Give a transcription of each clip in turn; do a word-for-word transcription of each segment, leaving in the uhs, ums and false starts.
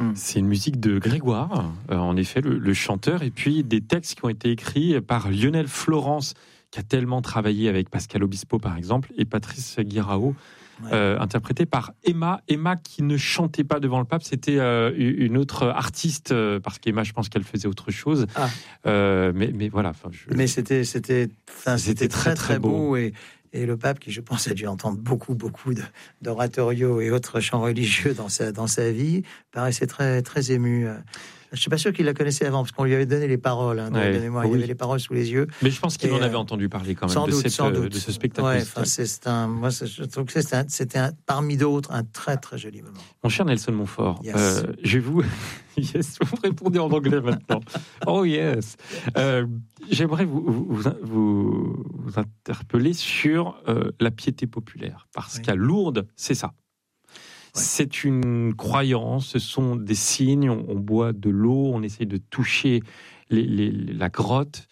Mmh. C'est une musique de Grégoire, euh, en effet, le, le chanteur, et puis des textes qui ont été écrits par Lionel Florence, qui a tellement travaillé avec Pascal Obispo, par exemple, et Patrice Guirao, ouais. euh, interprété par Emma. Emma qui ne chantait pas devant le pape, c'était euh, une autre artiste, euh, parce qu'Emma, je pense qu'elle faisait autre chose. Ah. Euh, mais, mais voilà. Je... Mais c'était, c'était, c'était, c'était très, très, très beau. beau et... Et le pape, qui je pense a dû entendre beaucoup, beaucoup de, d'oratorios et autres chants religieux dans sa, dans sa vie, paraissait très, très ému. Je ne suis pas sûr qu'il la connaissait avant, parce qu'on lui avait donné les paroles. Hein, ouais, de mémoire. Oui. Il avait les paroles sous les yeux. Mais je pense qu'il et en avait euh, entendu parler quand même sans de, doute, cette, sans doute. de ce spectacle. Ouais, c'est, c'est un, moi, je trouve que c'était, un, c'était un, parmi d'autres un très, très joli moment. Mon cher Nelson Montfort, yes. euh, je vais vous... yes, vous répondez en anglais maintenant. Oh yes. Euh, j'aimerais vous, vous, vous, vous interpeller sur euh, la piété populaire, parce oui. qu'à Lourdes, c'est ça. Ouais. C'est une croyance, ce sont des signes, on, on boit de l'eau, on essaye de toucher les, les, la grotte,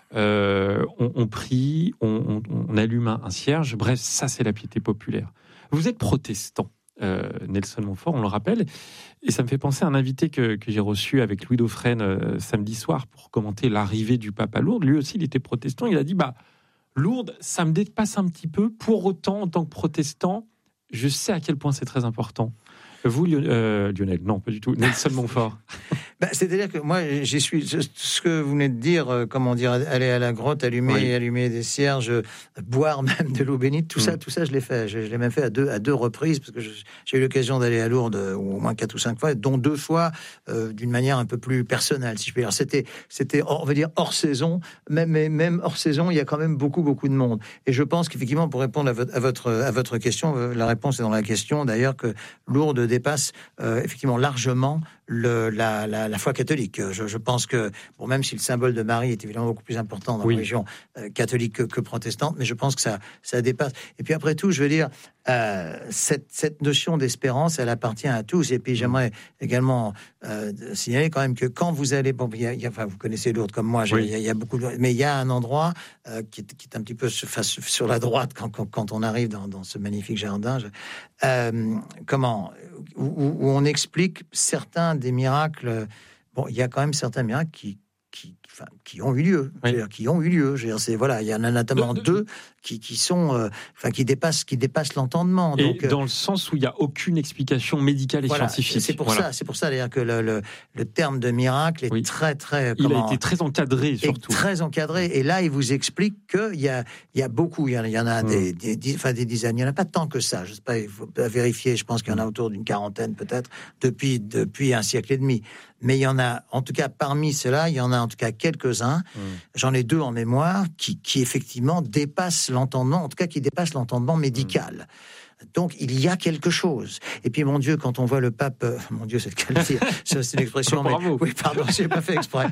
euh, on, on prie, on, on, on allume un, un cierge, bref, ça c'est la piété populaire. Vous êtes protestant, euh, Nelson Montfort, on le rappelle, et ça me fait penser à un invité que, que j'ai reçu avec Louis Dauphren euh, samedi soir pour commenter l'arrivée du pape à Lourdes. Lui aussi, il était protestant, il a dit, bah, Lourdes, ça me dépasse un petit peu, pour autant, en tant que protestant, je sais à quel point c'est très important. Vous, Lionel, euh, Lionel non, pas du tout. Nelson Montfort. Bah, c'est-à-dire que moi, j'y suis. Ce que vous venez de dire, euh, comment dire, aller à la grotte, allumer, oui. allumer des cierges, euh, boire même de l'eau bénite, tout mmh. ça, tout ça, je l'ai fait. Je, je l'ai même fait à deux, à deux reprises, parce que je, j'ai eu l'occasion d'aller à Lourdes euh, au moins quatre ou cinq fois, dont deux fois euh, d'une manière un peu plus personnelle, si je peux dire. C'était, c'était, on va dire hors saison, même, même hors saison, il y a quand même beaucoup, beaucoup de monde. Et je pense qu'effectivement, pour répondre à votre, à votre, à votre question, la réponse est dans la question, d'ailleurs, que Lourdes dépasse euh, effectivement largement le, la, la, la foi catholique. Je, je pense que, bon, même si le symbole de Marie est évidemment beaucoup plus important dans oui. la région euh, catholique que, que protestante, mais je pense que ça, ça dépasse. Et puis après tout, je veux dire, euh, cette, cette notion d'espérance, elle appartient à tous. Et puis j'aimerais également euh, signaler quand même que quand vous allez, bon, il y a, il y a, enfin, vous connaissez Lourdes comme moi, oui. il, y a, il y a beaucoup de, mais il y a un endroit euh, qui, est, qui est un petit peu face, sur la droite quand, quand, quand on arrive dans, dans ce magnifique jardin. Je, euh, comment où, où on explique certains des miracles. Bon, il y a quand même certains miracles qui, qui, enfin, qui ont eu lieu, oui. qui ont eu lieu. Je veux dire, c'est voilà, il y en a notamment de, de, deux qui, qui sont, euh, enfin, qui dépassent, qui dépassent l'entendement. Et donc, dans euh, le sens où il y a aucune explication médicale et voilà, scientifique. C'est pour voilà. ça, c'est pour ça d'ailleurs que le, le, le terme de miracle est oui. très, très. Il comment, a été très encadré, surtout. Très encadré. Et là, il vous explique qu'il y a, il y a beaucoup. Il y en a, il y en a mmh. des, des, des, enfin, des dizaines. Il n'y en a pas tant que ça. Je sais pas, il faut vérifier. Je pense qu'il y en a autour d'une quarantaine peut-être depuis depuis un siècle et demi. Mais il y en a, en tout cas, parmi ceux-là, il y en a en tout cas quelques-uns. Mmh. J'en ai deux en mémoire qui, qui effectivement dépassent l'entendement, en tout cas qui dépassent l'entendement médical. Mmh. Donc, il y a quelque chose. Et puis, mon Dieu, quand on voit le pape... Euh, mon Dieu, c'est qualité. C'est une expression... mais, oui, pardon, je n'ai pas fait exprès.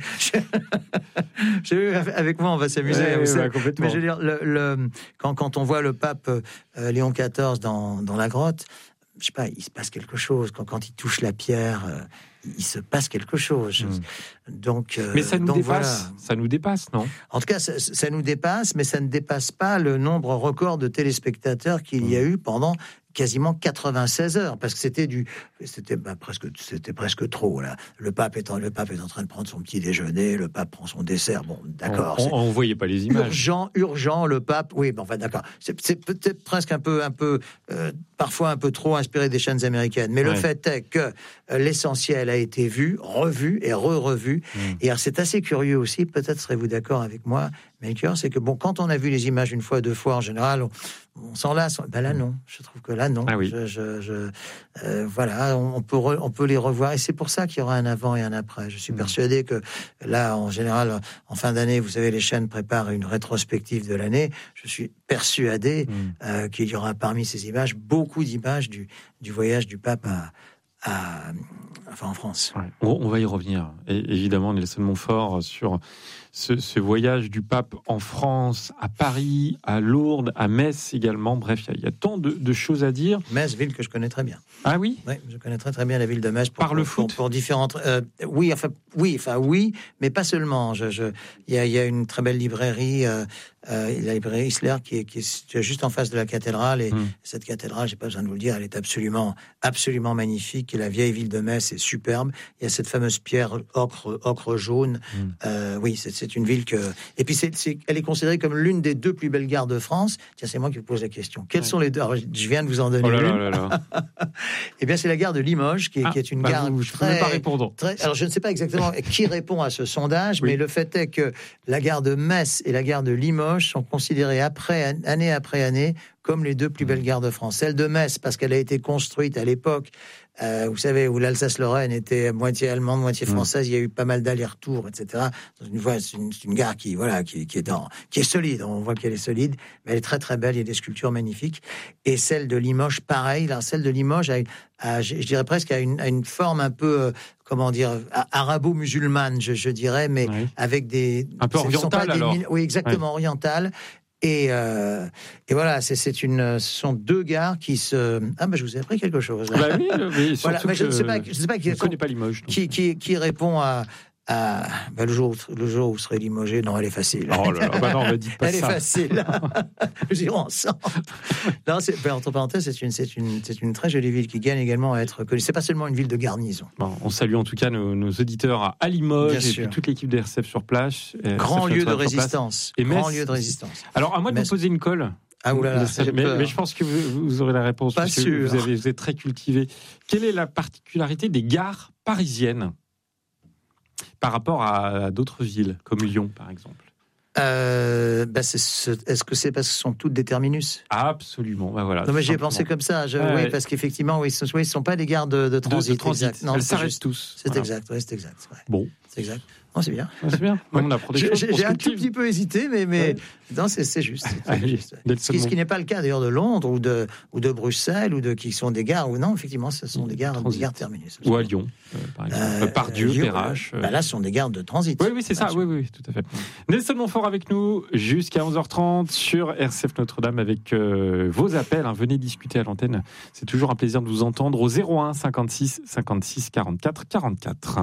J'ai vu, avec moi, on va s'amuser. Ouais, ouais, ouais, mais je veux dire, le, le, quand, quand on voit le pape euh, Léon quatorze dans, dans la grotte, je sais pas, il se passe quelque chose. Quand, quand il touche la pierre... Euh, il se passe quelque chose. Mmh. Donc, euh, mais ça nous donc dépasse. Voilà. Ça nous dépasse, non ? En tout cas, ça, ça nous dépasse, mais ça ne dépasse pas le nombre record de téléspectateurs qu'il mmh. y a eu pendant quasiment quatre-vingt-seize heures, parce que c'était du, c'était bah, presque, c'était presque trop là. Le pape est en, le pape est en train de prendre son petit déjeuner, le pape prend son dessert. Bon, d'accord. On, on, on voyait pas les images. Urgent, urgent, le pape. Oui, bon, enfin, d'accord. C'est, c'est peut-être presque un peu, un peu, euh, parfois un peu trop inspiré des chaînes américaines. Mais ouais. le fait est que euh, l'essentiel a été vu, revu et re-revu. Mmh. Et alors, c'est assez curieux aussi. Peut-être serez-vous d'accord avec moi, Melchior, c'est que bon, quand on a vu les images une fois, deux fois, en général, on, on s'en lasse. Ben là, non. Je trouve que là, non. Ah oui. Je, je, je, euh, voilà, on peut, re, on peut les revoir. Et c'est pour ça qu'il y aura un avant et un après. Je suis mmh. persuadé que là, en général, en fin d'année, vous savez, les chaînes préparent une rétrospective de l'année. Je suis persuadé mmh. euh, qu'il y aura parmi ces images beaucoup d'images du, du voyage du pape à, à, enfin, en France. Ouais. On, on va y revenir. Et évidemment, Nelson Montfort sur ce, ce voyage du pape en France, à Paris, à Lourdes, à Metz également. Bref, il y, y a tant de, de choses à dire. Metz, ville que je connais très bien. Ah oui ? Oui, je connais très très bien la ville de Metz. Pour, Par le pour, foot pour, pour différentes. Euh, oui, enfin oui, enfin oui, mais pas seulement. Je, je, il y a, il y a une très belle librairie euh, euh, la librairie Isler qui est, qui est juste en face de la cathédrale. Et mmh. cette cathédrale, j'ai pas besoin de vous le dire, elle est absolument, absolument magnifique. Et la vieille ville de Metz est superbe. Il y a cette fameuse pierre ocre, ocre jaune. Mmh. Euh, oui, c'est, c'est une ville que. Et puis, c'est, c'est, elle est considérée comme l'une des deux plus belles gares de France. Tiens, c'est moi qui vous pose la question. Quelles ouais. sont les deux? Alors, je viens de vous en donner oh là une. Là là là. Eh bien, c'est la gare de Limoges, qui est, ah, qui est une bah gare vous, très, pas répondre. très. Alors, je ne sais pas exactement qui répond à ce sondage, oui. mais le fait est que la gare de Metz et la gare de Limoges sont considérées après, année après année comme les deux plus belles gares de France. Celle de Metz, parce qu'elle a été construite à l'époque, euh, vous savez, où l'Alsace-Lorraine était moitié allemande, moitié française, mmh. il y a eu pas mal d'allers-retours, et cetera. Dans une voie, c'est une, c'est une gare qui, voilà, qui, qui est dans, qui est solide. On voit qu'elle est solide, mais elle est très très belle. Il y a des sculptures magnifiques. Et celle de Limoges, pareil. Alors, celle de Limoges a, a je, je dirais presque, a une, a une forme un peu, euh, comment dire, arabo-musulmane, je, je dirais, mais oui. avec des un peu orientale alors. Des, oui, exactement oui. orientale. Et, euh, et voilà, c'est, c'est une, ce sont deux gares qui se. Ah, ben je vous ai appris quelque chose. Bah oui, mais voilà, mais je ne sais pas, je ne sais pas qui, je ne connais pas Limoges. Qui, qui, qui répond à. à ben le, jour où, le jour où vous serez limogé, non, elle est facile. Oh là là, bah non, on dit pas elle ça. Elle est facile. Nous irons ensemble. Non, c'est, ben, entre parenthèses, c'est une, c'est, une, c'est une très jolie ville qui gagne également à être connue. C'est pas seulement une ville de garnison. Bon, on salue en tout cas nos, nos auditeurs à Limoges et puis toute l'équipe de R C F sur place. Grand lieu de résistance. Et Grand lieu de résistance. Alors, à moi de vous poser une colle. Ah oulala, mais, mais je pense que vous, vous aurez la réponse. Pas parce sûr. Que vous, avez, vous êtes très cultivé. Quelle est la particularité des gares parisiennes par rapport à d'autres villes, comme Lyon, par exemple? Euh, bah c'est ce, est-ce que c'est parce que ce sont toutes des terminus? Absolument, bah voilà. Non, mais j'y ai pensé comme ça. Je, ah, oui, ouais. Parce qu'effectivement, oui, ce ne sont pas des gares de, de transit. De, de transit. Exact. Non, elles s'arrêtent tous. C'est voilà. exact, oui, c'est exact. Ouais. Bon. C'est exact. Non, c'est bien. Ouais, c'est bien. Ouais. On apprend des choses. J'ai, j'ai un tout petit peu hésité, mais, mais ouais. non, c'est, c'est juste. C'est Allez, juste. Ce, qui, ce qui n'est pas le cas d'ailleurs de Londres ou de, ou de Bruxelles ou de qui sont des gares. Ou non, effectivement, ce sont des gares, des gares terminus. Ou à Lyon, euh, par exemple. Euh, Pardieu, Perrache. Euh, bah là, ce sont des gares de transit. Oui, oui, c'est ça. Oui, oui, tout à fait. Nelson Montfort avec nous jusqu'à onze heures trente sur R C F Notre-Dame avec euh, vos appels. Hein. Venez discuter à l'antenne. C'est toujours un plaisir de vous entendre au zéro un cinquante-six cinquante-six quarante-quatre quarante-quatre.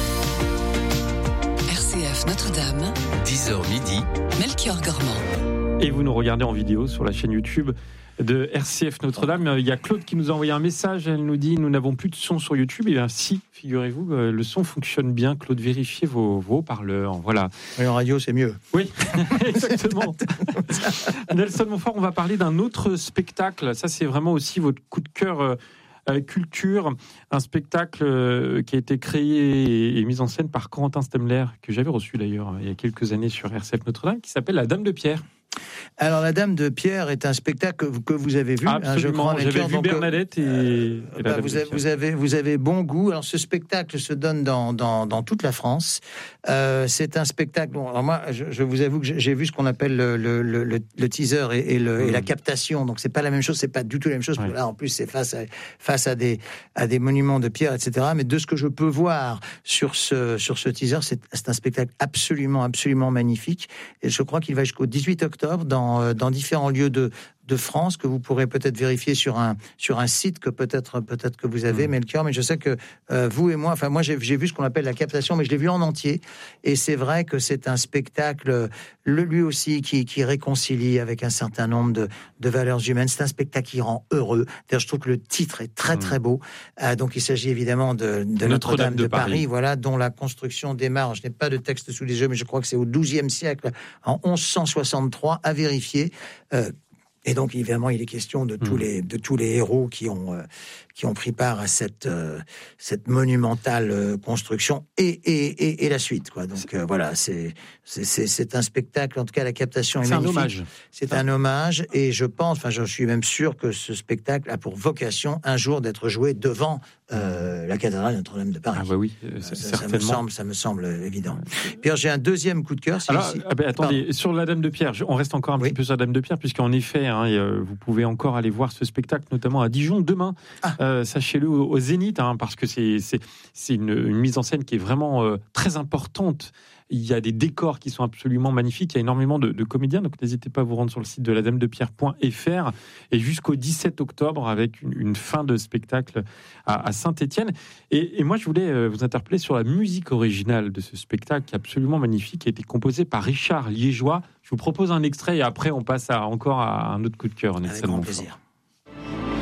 R C F Notre-Dame, dix heures midi, Melchior Gormand. Et vous nous regardez en vidéo sur la chaîne YouTube de R C F Notre-Dame. Il y a Claude qui nous a envoyé un message. Elle nous dit « Nous n'avons plus de son sur YouTube ». Et bien si, figurez-vous, le son fonctionne bien. Claude, vérifiez vos, vos haut-parleurs. Voilà. Et en radio, c'est mieux. Oui, exactement. Nelson Montfort, on va parler d'un autre spectacle. Ça, c'est vraiment aussi votre coup de cœur euh, culture. Un spectacle euh, qui a été créé et, et mis en scène par Corentin Stemler, que j'avais reçu d'ailleurs il y a quelques années sur R C F Notre-Dame, qui s'appelle La Dame de Pierre. Alors, La Dame de Pierre est un spectacle que vous, que vous avez vu. Absolument, hein, je crois, j'avais vu donc, Bernadette et, euh, et bah, vous, avez, vous, avez, vous avez bon goût. Alors, ce spectacle se donne dans, dans, dans toute la France. Euh, c'est un spectacle... Bon, alors moi, je, je vous avoue que j'ai vu ce qu'on appelle le, le, le, le teaser et, et, le, mmh. et la captation. Donc, c'est pas la même chose, c'est pas du tout la même chose. Ouais. Là, en plus, c'est face à, face à, des, à des monuments de pierre, et cetera. Mais de ce que je peux voir sur ce, sur ce teaser, c'est, c'est un spectacle absolument, absolument magnifique. Et je crois qu'il va jusqu'au dix-huit octobre dans, dans différents lieux de, de France que vous pourrez peut-être vérifier sur un, sur un site que peut-être, peut-être que vous avez, mmh. Melchior, mais je sais que euh, vous et moi, enfin moi j'ai, j'ai vu ce qu'on appelle la captation, mais je l'ai vu en entier, et c'est vrai que c'est un spectacle, le, lui aussi, qui, qui réconcilie avec un certain nombre de, de valeurs humaines. C'est un spectacle qui rend heureux. D'ailleurs, je trouve que le titre est très mmh. très beau. Euh, donc il s'agit évidemment de, de Notre-Dame, Notre-Dame de, de Paris, Paris, voilà, dont la construction démarre, je n'ai pas de texte sous les yeux, mais je crois que c'est au douzième siècle, en onze cent soixante-trois, à vérifier. Euh, Et donc, évidemment, il est question de tous les, de tous les héros qui ont, euh, qui ont pris part à cette, euh, cette monumentale euh, construction et, et, et, et la suite, quoi. Donc, euh, voilà, c'est, c'est, c'est, c'est un spectacle, en tout cas, la captation est c'est magnifique. Un hommage. C'est un hommage, et je pense, enfin, je suis même sûr que ce spectacle a pour vocation, un jour, d'être joué devant euh, la cathédrale Notre-Dame de Paris. Ah, bah oui, ça, certainement. Ça me semble, ça me semble évident. Puis, alors, j'ai un deuxième coup de cœur. Alors, ici. Ah ben, attendez, Pardon. Sur la Dame de Pierre, on reste encore un oui. petit peu sur la Dame de Pierre, puisqu'en effet, hein, et, euh, vous pouvez encore aller voir ce spectacle, notamment à Dijon, demain, ah. euh, sachez-le, au, au Zénith, hein, parce que c'est, c'est, c'est une, une mise en scène qui est vraiment euh, très importante Il y a des décors qui sont absolument magnifiques. Il y a énormément de, de comédiens. Donc, n'hésitez pas à vous rendre sur le site de la dame de pierre point f r et jusqu'au dix-sept octobre avec une, une fin de spectacle à, à Saint-Étienne. Et, et moi, je voulais vous interpeller sur la musique originale de ce spectacle qui est absolument magnifique, qui a été composée par Richard Liégeois. Je vous propose un extrait et après, on passe à, encore à un autre coup de cœur. Avec grand plaisir.